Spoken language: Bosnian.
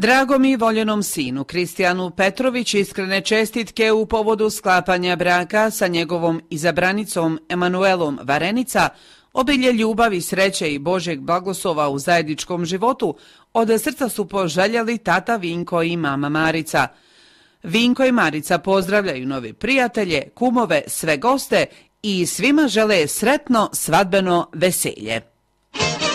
Dragom i voljenom sinu Kristijanu Petrović iskrene čestitke u povodu sklapanja braka sa njegovom izabranicom Emanuelom Varenica, obilje ljubavi, sreće i Božeg blagoslova u zajedničkom životu, od srca su poželjeli tata Vinko i mama Marica. Vinko i Marica pozdravljaju nove prijatelje, kumove, sve goste i svima žele sretno svadbeno veselje.